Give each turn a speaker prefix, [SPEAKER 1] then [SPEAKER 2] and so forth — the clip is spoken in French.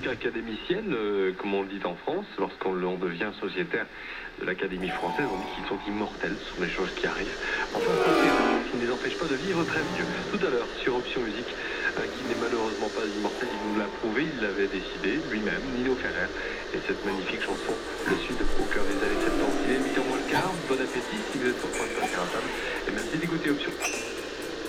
[SPEAKER 1] académiciennes, comme on le dit en France, lorsqu'on devient sociétaire de l'Académie française, on dit qu'ils sont immortels, ce sont des choses qui arrivent. Enfin, ce qui ne les empêche pas de vivre très vieux. Tout à l'heure, sur Option Musique, qui n'est malheureusement pas immortel, il nous l'a prouvé, il l'avait décidé lui-même, Nino Ferrer, et cette magnifique chanson, Le Sud, au cœur des années 70. Il est 8h moins le quart, bon appétit si vous êtes sur le point de passer à table, et merci d'écouter Option.